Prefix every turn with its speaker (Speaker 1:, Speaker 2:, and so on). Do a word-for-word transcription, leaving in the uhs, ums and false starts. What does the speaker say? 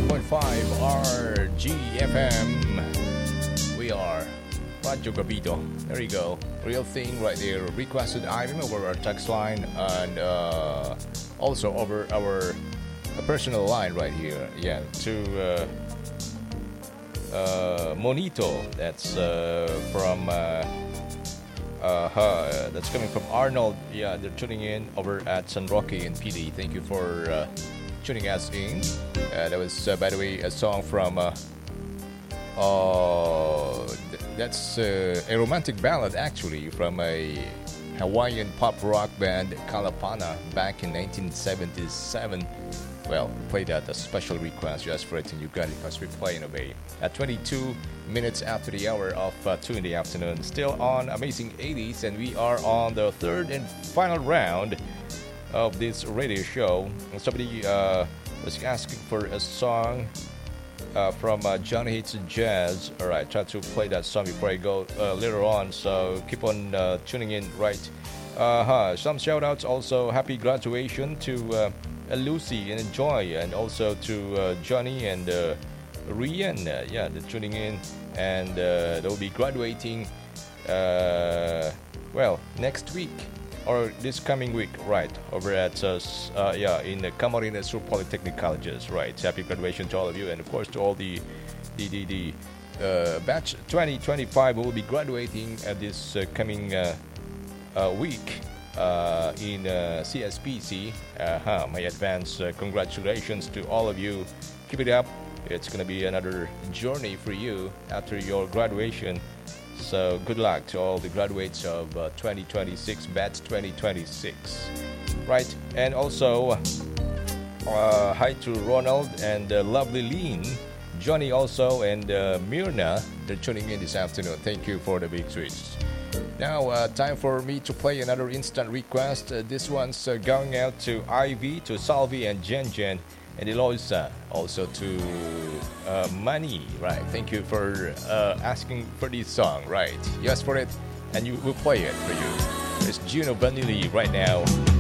Speaker 1: point five R G F M. We are Radyo Gabito. There you go. Real thing right there. Requested item over our text line and uh, also over our uh, personal line right here. Yeah, to uh, uh, Monito. That's uh, from. Uh, Uh, uh, that's coming from Arnold. Yeah, they're tuning in over at San Roque in P D. Thank you for uh, tuning us in. Uh, that was, uh, by the way, a song from. Uh, uh, th- that's uh, a romantic ballad, actually, from a Hawaiian pop rock band, Kalapana, back in nineteen seventy-seven. Well, we played that a special request just for it, and you got it because we play in a way. At twenty-two minutes after the hour of uh, two in the afternoon, still on Amazing eighties, and we are on the third and final round of this radio show. Somebody uh, was asking for a song uh, from uh, Johnny Hates Jazz. All right, try to play that song before I go uh, later on, so keep on uh, tuning in, right? Uh-huh. Some shout-outs also. Happy graduation to uh, Lucy and Joy, and also to uh, Johnny and uh, Rian. Uh, yeah, they're tuning in, and uh, they'll be graduating, uh, well, next week or this coming week, right? Over at uh, uh, yeah, in the Camarines Sur Polytechnic Colleges, right? Happy graduation to all of you, and of course to all the the the, the uh, batch twenty twenty-five will be graduating at this uh, coming uh, uh, week. Uh, in uh, C S P C. Uh-huh. My advance uh, congratulations to all of you. Keep it up. It's going to be another journey for you after your graduation. So good luck to all the graduates of uh, twenty twenty-six, batch twenty twenty-six. Right. And also, uh, hi to Ronald and uh, lovely Lean. Johnny also and uh, Myrna. They're tuning in this afternoon. Thank you for the big switch. Now, uh, time for me to play another instant request. Uh, this one's uh, going out to Ivy, to Salvi and Jen Jen, and Eloisa, also to uh, Manny. Right, thank you for uh, asking for this song. Right, you asked for it, and you will play it for you. It's Gino Vanilli right now.